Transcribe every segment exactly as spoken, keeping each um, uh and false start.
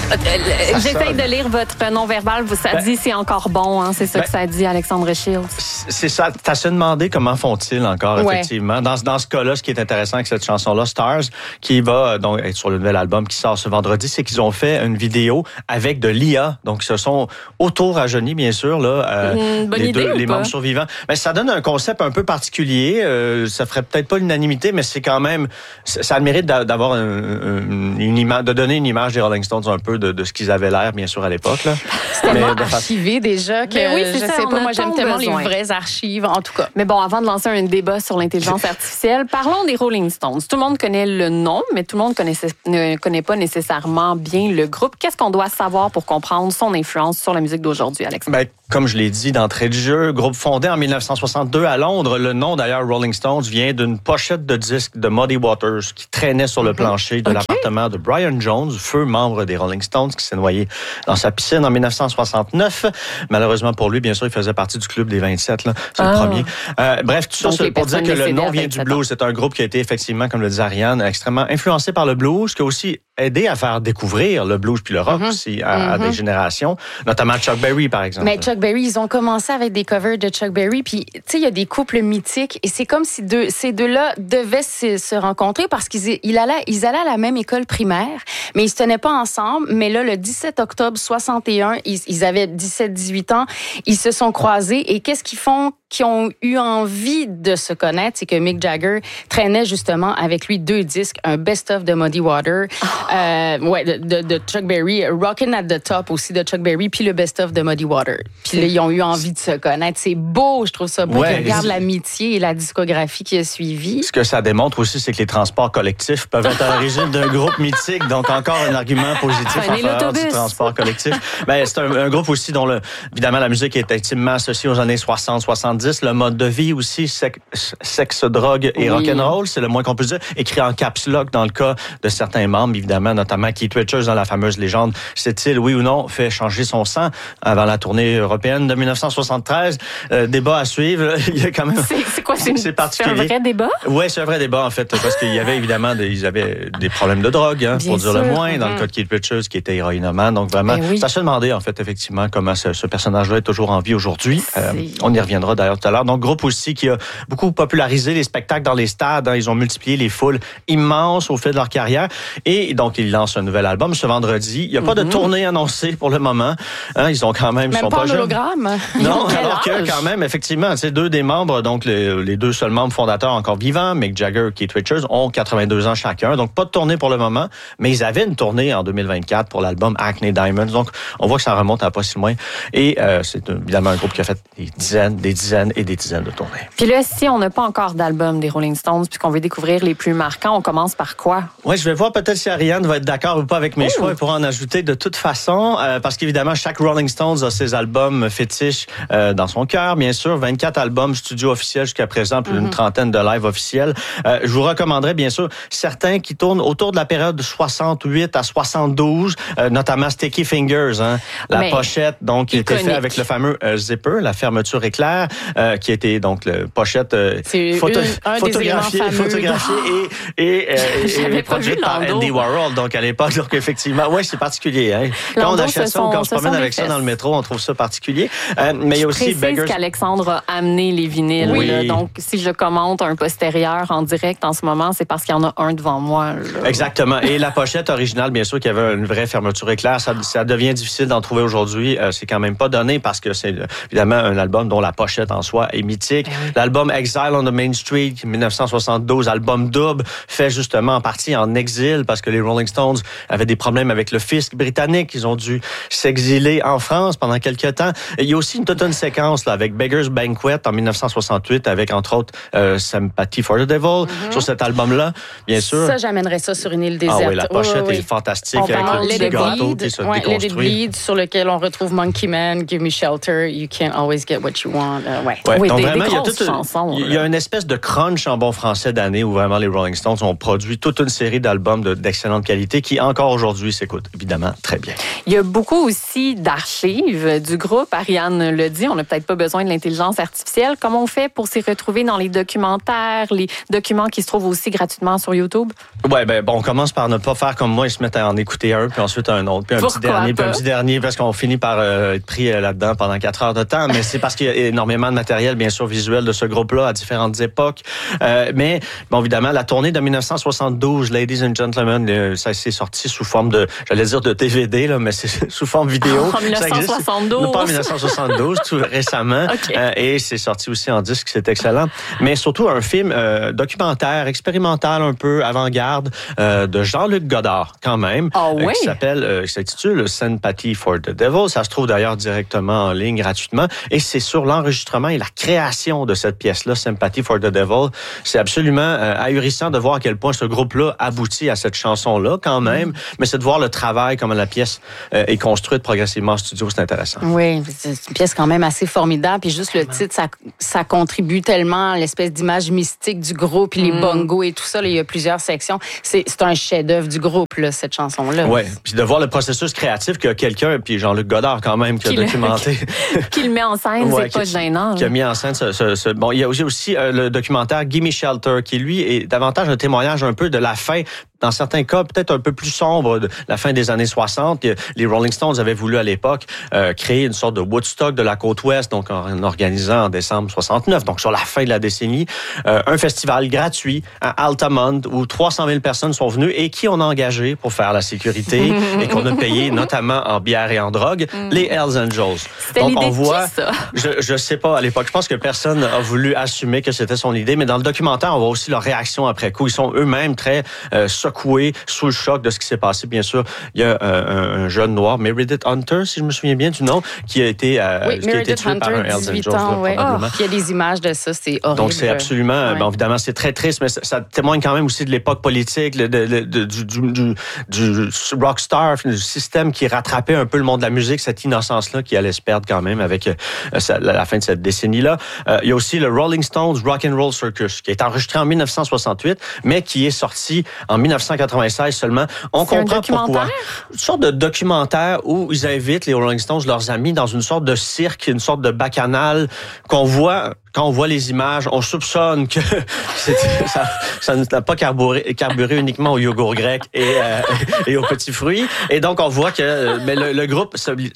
J'essaye de lire votre non-verbal. Ça ben, dit c'est encore bon. Hein? C'est ça ben, que ça dit, Alexandre Shields. C'est ça. T'as se demandé comment font-ils encore, ouais. effectivement. Dans, dans ce cas-là, ce qui est intéressant avec cette chanson-là, Stars, qui va donc être sur le nouvel album qui sort ce vendredi, c'est qu'ils ont fait une vidéo avec de l'I A. Donc, ce sont auto-rajeunis, bien sûr, là, euh, bonne les, idée deux, les pas? membres survivants. Mais ça donne un concept un peu particulier. Euh, ça ferait peut-être pas l'unanimité, mais c'est quand même... Ça a le mérite d'avoir une, une image, de donner une image des Rolling Stones un peu de, de ce qu'ils avaient l'air, bien sûr, à l'époque. Là. C'est tellement archivé déjà que mais oui, je ça, sais pas, moi j'aime tellement besoin. les vraies archives, en tout cas. Mais bon, avant de lancer un débat sur l'intelligence artificielle, parlons des Rolling Stones. Tout le monde connaît le nom, mais tout le monde connaissait, ne connaît pas nécessairement bien le groupe. Qu'est-ce qu'on doit savoir pour comprendre son influence sur la musique d'aujourd'hui, Alexandre? Ben, comme je l'ai dit d'entrée de jeu, groupe fondé en dix-neuf cent soixante-deux à Londres. Le nom, d'ailleurs, Rolling Stones, vient d'une pochette de disque de Muddy Waters qui traînait sur le plancher de okay. l'appartement de Brian Jones, feu membre des Rolling Stones, qui s'est noyé dans sa piscine en dix-neuf cent soixante-neuf. Malheureusement pour lui, bien sûr, il faisait partie du club des vingt-sept. Là. C'est ah. le premier. Euh, bref, tout ça, c'est pour dire que le nom vient du blues. C'est un groupe qui a été, effectivement, comme le disait Ariane, extrêmement influencé par le blues, qui a aussi aidé à faire découvrir le blues puis le rock mm-hmm. aussi à, mm-hmm. à des générations, notamment Chuck Berry, par exemple. Mais Chuck Berry, ils ont commencé avec des covers de Chuck Berry, puis tu sais, il y a des couples mythiques, et c'est comme si deux, ces deux-là devaient se, se rencontrer parce qu'ils ils allaient, ils allaient à la même école primaire, mais ils se tenaient pas ensemble. Mais là, le dix-sept octobre soixante et un, ils, ils avaient dix-sept dix-huit ans, ils se sont croisés, et qu'est-ce qu'ils font? Qui ont eu envie de se connaître, c'est que Mick Jagger traînait justement avec lui deux disques, un best-of de Muddy Waters, oh. euh, ouais, de, de, de Chuck Berry, Rockin' at the Top aussi de Chuck Berry, puis le best-of de Muddy Waters. Puis là, ils ont eu envie de se connaître. C'est beau, je trouve ça beau. Ouais, regarde l'amitié et la discographie qui a suivi. Ce que ça démontre aussi, c'est que les transports collectifs peuvent être à l'origine d'un groupe mythique. Donc encore un argument positif en faveur du transport collectif. Ben, c'est un, un groupe aussi dont, le, évidemment, la musique est intimement associée aux années soixante soixante-dix. Le mode de vie aussi, sexe, sexe drogue et oui. rock'n'roll, c'est le moins qu'on puisse dire. Écrit en caps lock dans le cas de certains membres, évidemment, notamment Keith Richards dans la fameuse légende. S'est-il, oui ou non, fait changer son sang avant la tournée européenne de dix-neuf cent soixante-treize? Euh, débat à suivre. Il y a quand même... C'est, c'est quoi? C'est, c'est particulier. C'est un vrai débat? Oui, c'est un vrai débat, en fait, parce qu'il y avait évidemment des, ils avaient des problèmes de drogue, hein, pour dire le moins, mm-hmm. dans le cas de Keith Richards, qui était héroïnomane. Donc vraiment, oui. ça se demandait, en fait, effectivement, comment ce, ce personnage-là est toujours en vie aujourd'hui. Euh, on y reviendra d'ailleurs tout à l'heure. Donc, groupe aussi qui a beaucoup popularisé les spectacles dans les stades. Hein. Ils ont multiplié les foules immenses au fil de leur carrière. Et donc, ils lancent un nouvel album ce vendredi. Il n'y a mm-hmm. pas de tournée annoncée pour le moment. Hein, ils ont quand même... Même sont pas pas en hologramme. Non, alors que quand même, effectivement, c'est deux des membres, donc les, les deux seuls membres fondateurs encore vivants, Mick Jagger et Keith Richards, ont quatre-vingt-deux ans chacun. Donc, pas de tournée pour le moment, mais ils avaient une tournée en deux mille vingt-quatre pour l'album Acne Diamonds. Donc, on voit que ça remonte à pas si loin. Et euh, c'est évidemment un groupe qui a fait des dizaines, des dizaines et des dizaines de tournées. Puis là, si on n'a pas encore d'album des Rolling Stones puis qu'on veut découvrir les plus marquants, on commence par quoi? Oui, je vais voir peut-être si Ariane va être d'accord ou pas avec mes oh. choix et pourra en ajouter de toute façon, euh, parce qu'évidemment, chaque Rolling Stones a ses albums fétiches euh, dans son cœur. Bien sûr, vingt-quatre albums studio officiels jusqu'à présent, plus d'une mm-hmm. trentaine de live officiels. Euh, je vous recommanderais, bien sûr, certains qui tournent autour de la période de soixante-huit à soixante-douze, euh, notamment Sticky Fingers, hein, la Mais pochette, donc, qui était faite avec le fameux euh, zipper, la fermeture éclair, euh, qui était donc le pochette euh, photo, une, photographiée, photographiée et, et, euh, et produite par Andy Warhol. Donc, à l'époque, donc, effectivement, oui, c'est particulier. Hein. Quand on achète ça ou quand on se promène avec ça dans le métro, on trouve ça particulier. Euh, mais il y a aussi Beggars... qu'Alexandre a amené les vinyles. Oui. Là. Donc, si je commente un postérieur en direct en ce moment, c'est parce qu'il y en a un devant moi. Là. Exactement. Et la pochette originale, bien sûr, qui avait une vraie fermeture éclair, ça, ça devient difficile d'en trouver aujourd'hui. Euh, c'est quand même pas donné parce que c'est évidemment un album dont la pochette en soi est mythique. Oui. L'album Exile on the Main Street, dix-neuf cent soixante-douze, album double, fait justement en partie en exil parce que les Rolling Stones avaient des problèmes avec le fisc britannique. Ils ont dû s'exiler en France pendant quelques temps. Et il y a aussi une toute une séquence là, avec Beggar's Banquet en dix-neuf cent soixante-huit avec, entre autres, euh, Sympathy for the Devil mm-hmm. sur cet album-là, bien sûr. Ça, j'amènerais ça sur une île déserte. Ah oui, la pochette oh, oui. est fantastique. On avec parle le petit gâteau qui se ouais, déconstruit. Let It Bleed, sur lequel on retrouve Monkey Man, Give Me Shelter, You Can't Always Get What You Want. Uh, Ouais. Ouais, oui, donc des, vraiment, des il y a grosses toute une, chansons. il y a une espèce de crunch en bon français d'année où vraiment les Rolling Stones ont produit toute une série d'albums de, d'excellente qualité qui, encore aujourd'hui, s'écoutent évidemment très bien. Il y a beaucoup aussi d'archives du groupe. Ariane le dit, on n'a peut-être pas besoin de l'intelligence artificielle. Comment on fait pour s'y retrouver dans les documentaires, les documents qui se trouvent aussi gratuitement sur YouTube? Ouais, ben bon, on commence par ne pas faire comme moi et se mettre à en écouter un, puis ensuite un autre, puis un Pourquoi petit dernier, pas? puis un petit dernier, parce qu'on finit par euh, être pris euh, là-dedans pendant quatre heures de temps. Mais c'est parce qu'il y a énormément de matériel, bien sûr, visuel de ce groupe-là à différentes époques. Euh, mais bon, évidemment, la tournée de dix-neuf cent soixante-douze, Ladies and Gentlemen, euh, ça s'est sorti sous forme de, j'allais dire de D V D, là, mais c'est sous forme vidéo. En dix-neuf cent soixante-douze. Pas en dix-neuf cent soixante-douze, tout récemment. Okay. Euh, et c'est sorti aussi en disque, c'est excellent. Mais surtout un film euh, documentaire, expérimental un peu, avant-garde, euh, de Jean-Luc Godard, quand même. Ah oui? Euh, qui s'appelle, euh, qui s'intitule Sympathy for the Devil. Ça se trouve d'ailleurs directement en ligne, gratuitement. Et c'est sur l'enregistrement et la création de cette pièce-là, Sympathy for the Devil. C'est absolument euh, ahurissant de voir à quel point ce groupe-là aboutit à cette chanson-là, quand même. Mm. Mais c'est de voir le travail, comment la pièce euh, est construite progressivement en studio, c'est intéressant. Oui, c'est une pièce quand même assez formidable. Puis juste le titre, ça, ça contribue tellement à l'espèce d'image mystique du groupe, puis les mm. bongos et tout ça. Là, il y a plusieurs sections. C'est, c'est un chef-d'œuvre du groupe, là, cette chanson-là. Oui, puis de voir le processus créatif que quelqu'un, puis Jean-Luc Godard quand même, qui a qui documenté. Qui le met en scène, ouais, c'est pas qui, gênant. Qui a mis en scène ce... ce, ce bon, il y a aussi, aussi euh, le documentaire Gimme Shelter, qui lui est davantage un témoignage un peu de la fin, dans certains cas, peut-être un peu plus sombre, de la fin des années soixante. Les Rolling Stones avaient voulu à l'époque euh, créer une sorte de Woodstock de la côte ouest, donc en organisant en décembre soixante-neuf, donc sur la fin de la décennie, euh, un festival gratuit à Altamont où trois cent mille personnes sont venues et qui on a engagé pour faire la sécurité et qu'on a payé notamment en bière et en drogue, mm. les Hells Angels. C'était donc l'idée on voit, de qui, ça? je je sais pas à l'époque, je pense que personne a voulu assumer que c'était son idée, mais dans le documentaire, on voit aussi leur réaction après coup. Ils sont eux-mêmes très euh, secoués sous le choc de ce qui s'est passé. Bien sûr, il y a euh, un, un jeune noir, Meredith Hunter, si je me souviens bien du nom, qui a été, euh, oui, qui a été tué Hunter, par un Hells Angels. Ans, ouais. oh, il y a des images de ça, c'est horrible. Donc c'est absolument, ouais. bon, évidemment, c'est très triste, mais ça, ça témoigne quand même aussi de l'époque politique, de, de, de, du, du, du, du rockstar, du système qui rattrapait un peu le monde de la musique, cette innocence-là qui allait se perdre quand même avec euh, la, la fin de cette décennie-là. Euh, il y a aussi le Rolling Stones Rock and Roll Circus, qui est enregistré en dix-neuf cent soixante-huit, mais qui est sorti en dix-neuf cent quatre-vingt-seize seulement. On c'est comprend un pourquoi. Une sorte de documentaire où ils invitent les Rolling Stones, leurs amis, dans une sorte de cirque, une sorte de bacchanal qu'on voit. Quand on voit les images, on soupçonne que ça, ça n'a pas carburé, carburé uniquement au yogourt grec et, euh, et aux petits fruits. Et donc, on voit que mais le, le groupe,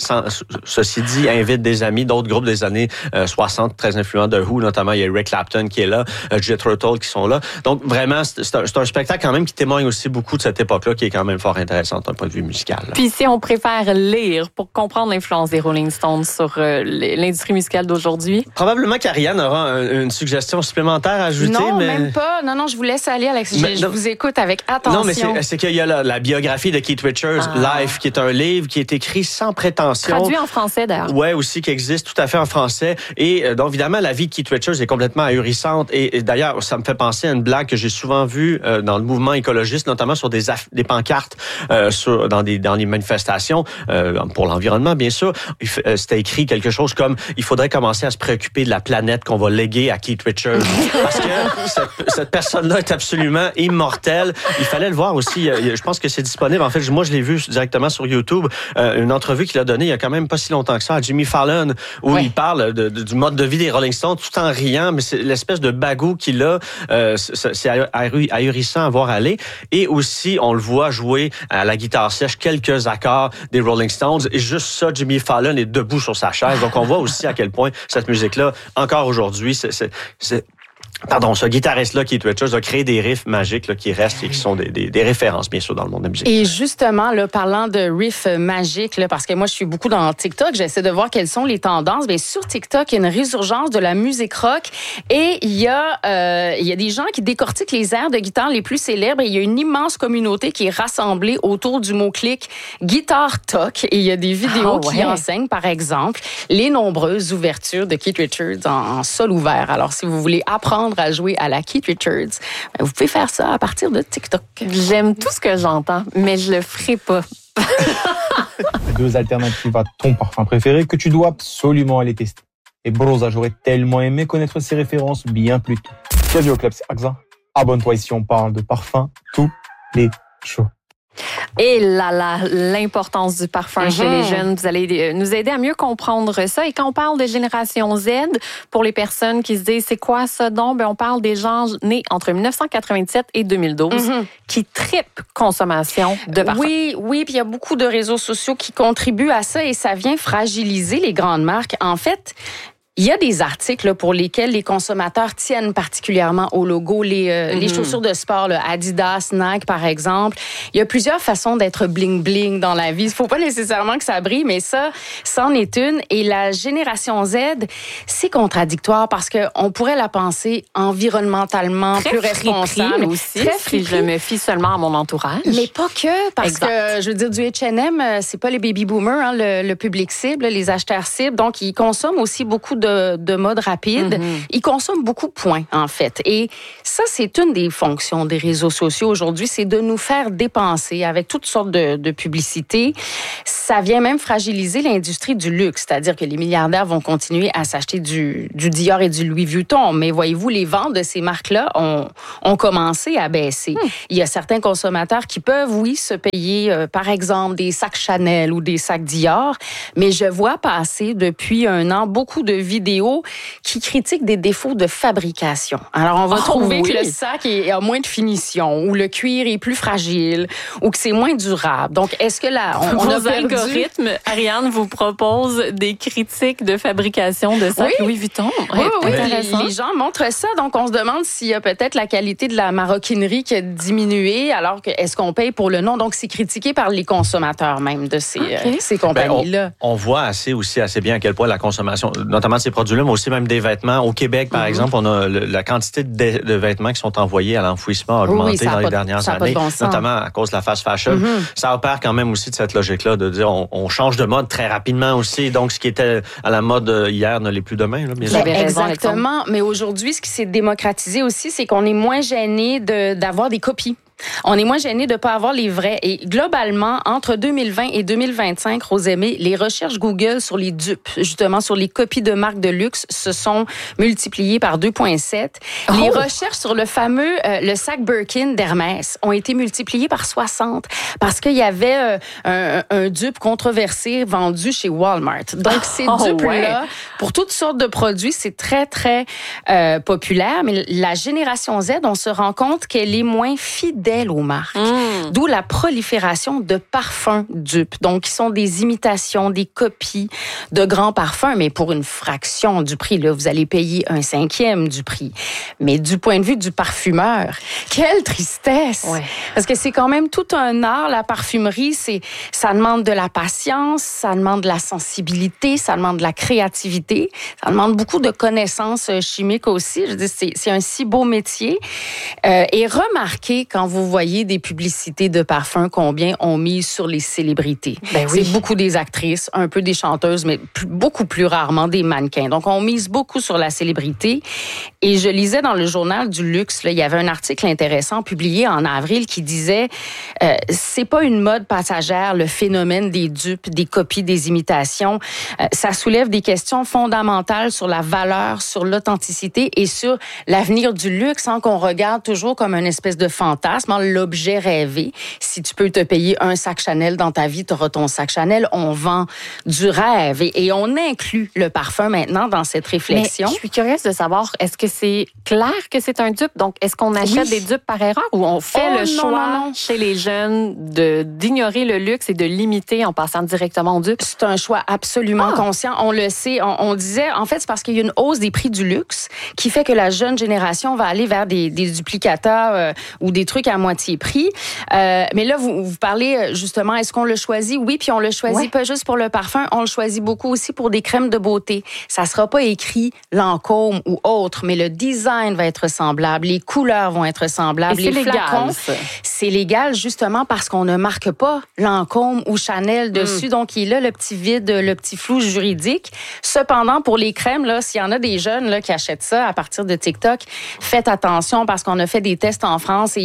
ceci dit, invite des amis d'autres groupes des années soixante, très influents de Who, notamment, il y a Eric Clapton qui est là, Jethro Tull qui sont là. Donc, vraiment, c'est un, c'est un spectacle quand même qui témoigne aussi beaucoup de cette époque-là, qui est quand même fort intéressante d'un point de vue musical. Puis, si on préfère lire pour comprendre l'influence des Rolling Stones sur euh, l'industrie musicale d'aujourd'hui? Probablement qu'Ariane aura une suggestion supplémentaire à ajouter. Non, mais... même pas. Non, non, je vous laisse aller, Alex. Je, je vous écoute avec attention. Non, mais c'est, c'est qu'il y a la, la biographie de Keith Richards, ah. Life, qui est un livre qui est écrit sans prétention. Traduit en français, d'ailleurs. Ouais, aussi, qui existe tout à fait en français. Et euh, donc, évidemment, la vie de Keith Richards est complètement ahurissante. Et, et d'ailleurs, ça me fait penser à une blague que j'ai souvent vue euh, dans le mouvement écologiste, notamment sur des, aff- des pancartes, euh, sur, dans, des, dans les manifestations, euh, pour l'environnement, bien sûr. Euh, c'était écrit quelque chose comme « Il faudrait commencer à se préoccuper de la planète qu'on va léguer à Keith Richards. » Parce que cette, cette personne-là est absolument immortelle. Il fallait le voir aussi. Je pense que c'est disponible. En fait, moi, je l'ai vu directement sur YouTube. Euh, une entrevue qu'il a donnée il y a quand même pas si longtemps que ça à Jimmy Fallon, où oui. il parle de, de, du mode de vie des Rolling Stones tout en riant, mais c'est l'espèce de bagou qu'il a. Euh, c'est, c'est ahurissant à voir aller. Et aussi, on le voit jouer à la guitare sèche quelques accords des Rolling Stones. Et juste ça, Jimmy Fallon est debout sur sa chaise. Donc, on voit aussi à quel point cette musique-là, encore aujourd'hui, c'est, c'est, c'est Pardon, ce guitariste-là, Keith Richards, a créé des riffs magiques là, qui restent et qui sont des, des, des références, bien sûr, dans le monde de la musique. Et justement, là, parlant de riffs magiques, là, parce que moi, je suis beaucoup dans TikTok, j'essaie de voir quelles sont les tendances. Bien, sur TikTok, il y a une résurgence de la musique rock et il y a, euh, il y a des gens qui décortiquent les airs de guitare les plus célèbres et il y a une immense communauté qui est rassemblée autour du mot-clic Guitar Talk et il y a des vidéos oh, ouais. qui enseignent, par exemple, les nombreuses ouvertures de Keith Richards en, en sol ouvert. Alors, si vous voulez apprendre à jouer à la Keith Richards, vous pouvez faire ça à partir de TikTok. J'aime tout ce que j'entends, mais je le ferai pas. Deux alternatives à ton parfum préféré que tu dois absolument aller tester. Et Brosa, j'aurais tellement aimé connaître ces références bien plus tôt. Bienvenue au Club, c'est Akza. Abonne-toi ici, on parle de parfum tous les jours. Et là là, l'importance du parfum mm-hmm. chez les jeunes. Vous allez nous aider à mieux comprendre ça. Et quand on parle de génération Z, pour les personnes qui se disent c'est quoi ça donc, ben on parle des gens nés entre dix-neuf cent quatre-vingt-dix-sept et deux mille douze mm-hmm. qui trippent consommation de parfum. Oui, oui, puis il y a beaucoup de réseaux sociaux qui contribuent à ça et ça vient fragiliser les grandes marques. En fait, il y a des articles là, pour lesquels les consommateurs tiennent particulièrement au logo. Les, euh, mm-hmm. les chaussures de sport, là, Adidas, Nike, par exemple. Il y a plusieurs façons d'être bling-bling dans la vie. Il ne faut pas nécessairement que ça brille, mais ça, c'en est une. Et la génération Z, c'est contradictoire parce qu'on pourrait la penser environnementalement très plus responsable. Aussi, très si je me fie seulement à mon entourage. Mais pas que, parce exact. que, je veux dire, du H and M, c'est pas les baby boomers, hein, le, le public cible, les acheteurs cibles. Donc, ils consomment aussi beaucoup de De, de mode rapide. Mm-hmm. Ils consomment beaucoup de points, en fait. Et ça, c'est une des fonctions des réseaux sociaux aujourd'hui, c'est de nous faire dépenser avec toutes sortes de, de publicités. Ça vient même fragiliser l'industrie du luxe, c'est-à-dire que les milliardaires vont continuer à s'acheter du, du Dior et du Louis Vuitton. Mais voyez-vous, les ventes de ces marques-là ont, ont commencé à baisser. Mm. Il y a certains consommateurs qui peuvent, oui, se payer, euh, par exemple, des sacs Chanel ou des sacs Dior, mais je vois passer depuis un an beaucoup de vidéos qui critiquent des défauts de fabrication. Alors, on va oh, trouver oui. que le sac est, a moins de finition, ou le cuir est plus fragile, ou que c'est moins durable. Donc, est-ce que là, on, on a perdu... algorithmes, Ariane vous propose des critiques de fabrication de sacs oui. Louis Vuitton. Oui, oui, oui. Les, les gens montrent ça, donc on se demande s'il y a peut-être la qualité de la maroquinerie qui a diminué, alors que est-ce qu'on paye pour le nom? Donc, c'est critiqué par les consommateurs même de ces, okay. euh, ces compagnies-là. Ben, on, on voit assez aussi assez bien à quel point la consommation, notamment de ces produits-là, mais aussi même des vêtements. Au Québec, par mm-hmm. exemple, on a le, la quantité de, de vêtements qui sont envoyés à l'enfouissement a augmenté oui, dans les de, dernières années, bon notamment à cause de la fast fashion. Mm-hmm. Ça opère quand même aussi de cette logique-là de dire on, on change de mode très rapidement aussi. Donc, ce qui était à la mode hier ne l'est plus demain. Là, bien exactement. Mais aujourd'hui, ce qui s'est démocratisé aussi, c'est qu'on est moins gêné de, d'avoir des copies. On est moins gêné de ne pas avoir les vrais. Et globalement, entre deux mille vingt et deux mille vingt-cinq, Rosemée, les recherches Google sur les dupes, justement sur les copies de marques de luxe, se sont multipliées par deux virgule sept. Oh. Les recherches sur le fameux euh, le sac Birkin d'Hermès ont été multipliées par soixante parce qu'il y avait euh, un, un dupe controversé vendu chez Walmart. Donc, ces oh, dupes-là, ouais. pour toutes sortes de produits, c'est très, très euh, populaire. Mais la génération Z, on se rend compte qu'elle est moins fidèle aux marques. Mmh. D'où la prolifération de parfums dupes. Donc, qui sont des imitations, des copies de grands parfums, mais pour une fraction du prix. Là, vous allez payer un cinquième du prix. Mais du point de vue du parfumeur, quelle tristesse! Ouais. Parce que c'est quand même tout un art, la parfumerie. C'est, ça demande de la patience, ça demande de la sensibilité, ça demande de la créativité, ça demande beaucoup de connaissances chimiques aussi. Je veux dire, c'est, c'est un si beau métier. Euh, et remarquez, quand vous Vous voyez des publicités de parfums, combien on mise sur les célébrités. Ben oui. C'est beaucoup des actrices, un peu des chanteuses, mais plus, beaucoup plus rarement des mannequins. Donc, on mise beaucoup sur la célébrité. Et je lisais dans le journal du luxe, là, il y avait un article intéressant publié en avril qui disait euh, c'est pas une mode passagère, le phénomène des dupes, des copies, des imitations. Euh, ça soulève des questions fondamentales sur la valeur, sur l'authenticité et sur l'avenir du luxe, hein, qu'on regarde toujours comme une espèce de fantasme, l'objet rêvé. Si tu peux te payer un sac Chanel dans ta vie, tu auras ton sac Chanel. On vend du rêve et, et on inclut le parfum maintenant dans cette réflexion. Mais je suis curieuse de savoir, est-ce que c'est clair que c'est un dupe? Donc, est-ce qu'on achète oui. des dupes par erreur ou on fait oh, le non, choix non, non. chez les jeunes de, d'ignorer le luxe et de l'imiter en passant directement au dupe? C'est un choix absolument ah. conscient. On le sait. On, on disait, en fait, c'est parce qu'il y a une hausse des prix du luxe qui fait que la jeune génération va aller vers des, des duplicata euh, ou des trucs à moitié prix. Euh, mais là, vous, vous parlez justement, est-ce qu'on le choisit? Oui, puis on le choisit ouais. pas juste pour le parfum, on le choisit beaucoup aussi pour des crèmes de beauté. Ça sera pas écrit Lancôme ou autre, mais le design va être semblable, les couleurs vont être semblables, Et les c'est flacons. Légal, c'est légal justement parce qu'on ne marque pas Lancôme ou Chanel dessus, mm. donc il y a là le petit vide, le petit flou juridique. Cependant, pour les crèmes, là, s'il y en a des jeunes là, qui achètent ça à partir de TikTok, faites attention parce qu'on a fait des tests en France et il y avait deux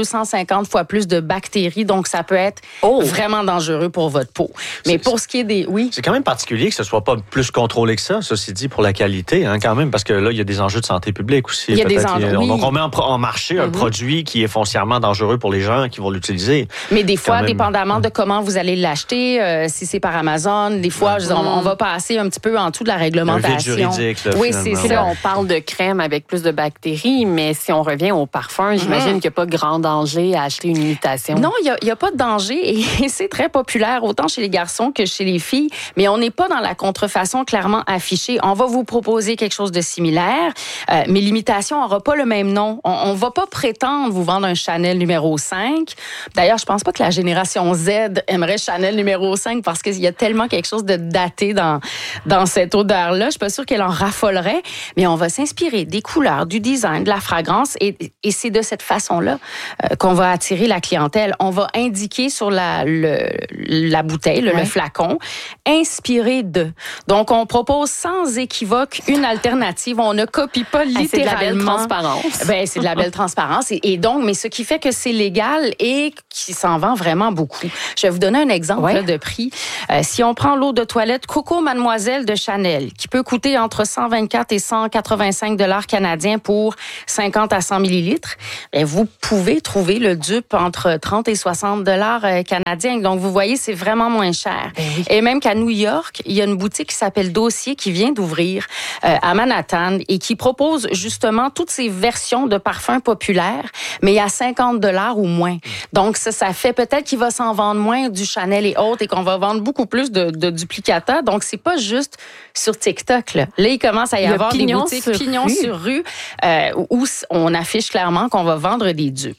deux cent cinquante fois plus de bactéries, donc ça peut être oh. vraiment dangereux pour votre peau. Mais c'est, pour ce qui est des... Oui. C'est quand même particulier que ce soit pas plus contrôlé que ça, ceci dit, pour la qualité, hein, quand même, parce que là, il y a des enjeux de santé publique aussi. Il y a des enjeux. Oui. Donc, on met en, en marché un mm-hmm. produit qui est foncièrement dangereux pour les gens qui vont l'utiliser. Mais des fois, même... dépendamment de comment vous allez l'acheter, euh, si c'est par Amazon, des fois, je veux dire, on, on va passer un petit peu en dessous de la réglementation. Un vide juridique, là, oui, c'est ça. Là, on parle de crème avec plus de bactéries, mais si on revient au parfum, j'imagine mm-hmm. qu'il n'y a pas grand danger à acheter une imitation. Non, il n'y a, a pas de danger et c'est très populaire, autant chez les garçons que chez les filles, mais on n'est pas dans la contrefaçon clairement affichée. On va vous proposer quelque chose de similaire, euh, mais l'imitation n'aura pas le même nom. On ne va pas prétendre vous vendre un Chanel numéro cinq. D'ailleurs, je pense pas que la génération Z aimerait Chanel numéro cinq parce qu'il y a tellement quelque chose de daté dans, dans cette odeur-là. Je suis pas sûre qu'elle en raffolerait, mais on va s'inspirer des couleurs, du design, de la fragrance et, et c'est de cette façon-là euh, qu'on va attirer la clientèle. On va indiquer sur la, le, la bouteille, le, ouais. le flacon, inspiré de. Donc, on propose sans équivoque une alternative. On ne copie pas littéralement. C'est de la belle transparence. Ben, c'est de la belle transparence. Et, et donc, mais ce qui fait que c'est légal et qui s'en vend vraiment beaucoup. Je vais vous donner un exemple ouais. là, de prix. Euh, si on prend l'eau de toilette Coco Mademoiselle de Chanel, qui peut coûter entre cent vingt-quatre et cent quatre-vingt-cinq dollars canadiens pour cinquante à cent millilitres, bien, vous pouvez trouver le dupe entre trente et soixante dollars canadiens. Donc, vous voyez, c'est vraiment moins cher. Ben oui. Et même qu'à New York, il y a une boutique qui s'appelle Dossier qui vient d'ouvrir euh, à Manhattan et qui propose justement toutes ces versions de parfums populaires, mais à cinquante dollars ou moins. Donc, ça, ça fait peut-être qu'il va s'en vendre moins du Chanel et autres et qu'on va vendre beaucoup plus de, de duplicata. Donc, c'est pas juste sur TikTok. Là, là il commence à y avoir des boutiques pignons sur rue euh, où on affiche clairement qu'on va vendre des dupes.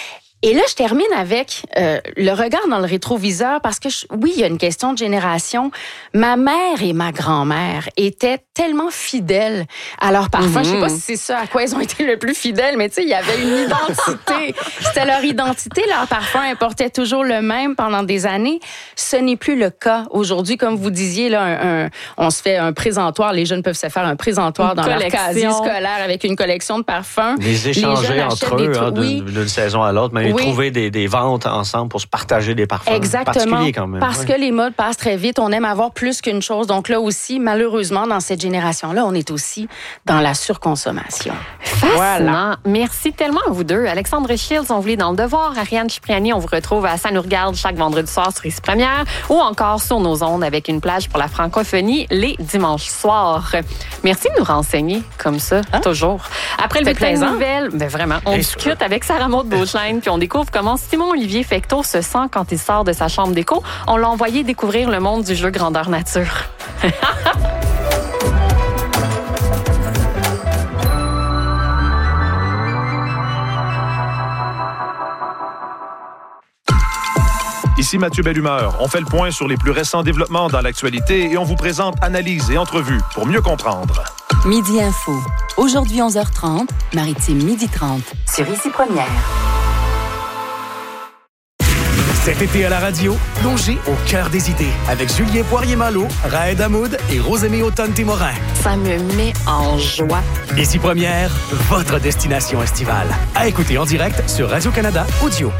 Et là, je termine avec euh, le regard dans le rétroviseur parce que, je, oui, il y a une question de génération. Ma mère et ma grand-mère étaient tellement fidèles à leur parfum. Mm-hmm. Je sais pas si c'est ça à quoi ils ont été le plus fidèles, mais tu sais, il y avait une identité. C'était leur identité. Leur parfum importait toujours le même pendant des années. Ce n'est plus le cas aujourd'hui. Comme vous disiez, là, un, un, on se fait un présentoir. Les jeunes peuvent se faire un présentoir une dans collection. Leur casier scolaire avec une collection de parfums. Les échanger Les entre eux hein, oui. d'une, d'une saison à l'autre, mais oui. trouver des, des ventes ensemble pour se partager des parfums. Exactement, quand même. parce oui. que les modes passent très vite. On aime avoir plus qu'une chose. Donc là aussi, malheureusement, dans cette génération-là, on est aussi dans la surconsommation. Fascinant. Voilà. Merci tellement à vous deux. Alexandre Shields, on vous lit dans Le Devoir. Ariane Cipriani, on vous retrouve à Ça nous regarde chaque vendredi soir sur Ici Première ou encore sur nos ondes avec une plage pour la francophonie les dimanches soirs. Merci de nous renseigner comme ça, hein? Toujours. Après le bulletin de nouvelles, ben vraiment, on discute avec Sarah Maud Beauchesne puis on découvre comment Simon-Olivier Fecteau se sent quand il sort de sa chambre d'écho. On l'a envoyé découvrir le monde du jeu grandeur nature. Ici Mathieu Bellumeur. On fait le point sur les plus récents développements dans l'actualité et on vous présente analyses et entrevues pour mieux comprendre. Midi Info. Aujourd'hui onze heures trente, Maritime midi trente. Sur Ici Première. Cet été à la radio, plongez au cœur des idées avec Julien Poirier-Malo, Raed Hamoud et Rosemée Automne-Témorin. Ça me met en joie. Ici Première, votre destination estivale. À écouter en direct sur Radio-Canada Audio.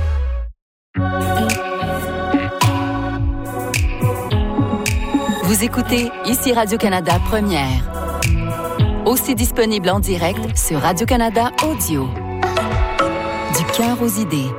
Vous écoutez Ici Radio-Canada Première. Aussi disponible en direct sur Radio-Canada Audio. Du cœur aux idées.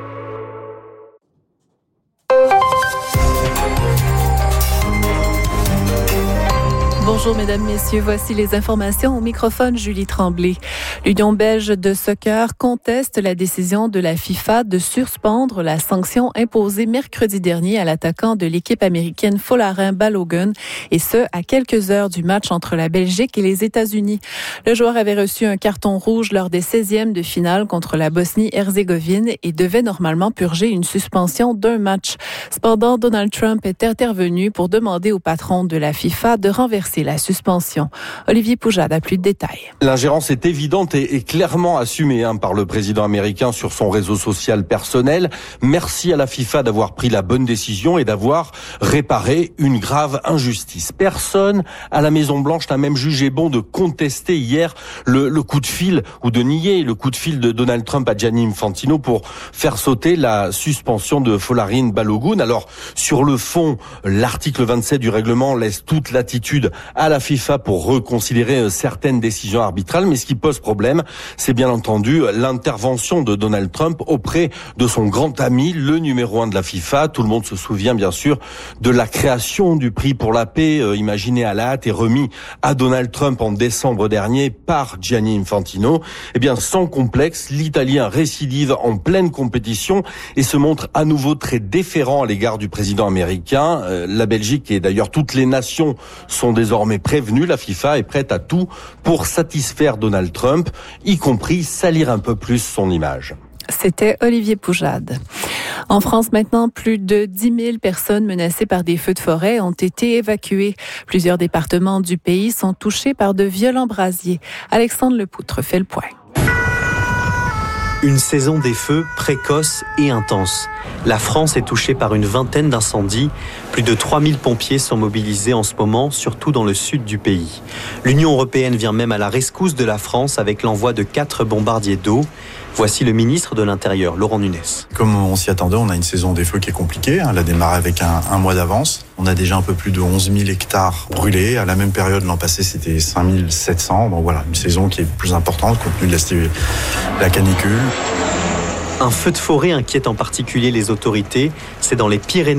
Bonjour, mesdames, messieurs. Voici les informations au microphone, Julie Tremblay. L'Union belge de soccer conteste la décision de la FIFA de suspendre la sanction imposée mercredi dernier à l'attaquant de l'équipe américaine Folarin Balogun, et ce, à quelques heures du match entre la Belgique et les États-Unis. Le joueur avait reçu un carton rouge lors des seizièmes de finale contre la Bosnie-Herzégovine et devait normalement purger une suspension d'un match. Cependant, Donald Trump est intervenu pour demander au patron de la FIFA de renverser la suspension. Olivier Poujade a plus de détails. L'ingérence est évidente plainte est, est clairement assumée hein, par le président américain sur son réseau social personnel. Merci à la FIFA d'avoir pris la bonne décision et d'avoir réparé une grave injustice. Personne à la Maison-Blanche n'a même jugé bon de contester hier le, le coup de fil ou de nier le coup de fil de Donald Trump à Gianni Infantino pour faire sauter la suspension de Folarin Balogun. Alors, sur le fond, l'article vingt-sept du règlement laisse toute latitude à la FIFA pour reconsidérer certaines décisions arbitrales, mais ce qui pose problème, c'est bien entendu l'intervention de Donald Trump auprès de son grand ami, le numéro un de la FIFA. Tout le monde se souvient bien sûr de la création du prix pour la paix, euh, imaginé à la hâte et remis à Donald Trump en décembre dernier par Gianni Infantino. Eh bien, sans complexe, l'Italien récidive en pleine compétition et se montre à nouveau très déférent à l'égard du président américain. Euh, la Belgique et d'ailleurs toutes les nations sont désormais prévenues. La FIFA est prête à tout pour satisfaire Donald Trump, y compris salir un peu plus son image. C'était Olivier Poujade. En France, maintenant, plus de dix mille personnes menacées par des feux de forêt ont été évacuées. Plusieurs départements du pays sont touchés par de violents brasiers. Alexandre Lepoutre fait le point. Une saison des feux précoce et intense. La France est touchée par une vingtaine d'incendies. Plus de trois mille pompiers sont mobilisés en ce moment, surtout dans le sud du pays. L'Union européenne vient même à la rescousse de la France avec l'envoi de quatre bombardiers d'eau. Voici le ministre de l'Intérieur, Laurent Nunez. Comme on s'y attendait, on a une saison des feux qui est compliquée. Elle a démarré avec un, un mois d'avance. On a déjà un peu plus de onze mille hectares brûlés. À la même période, l'an passé, c'était cinq mille sept cents. Donc voilà, une saison qui est plus importante compte tenu de la, la canicule. Un feu de forêt inquiète en particulier les autorités. C'est dans les Pyrénées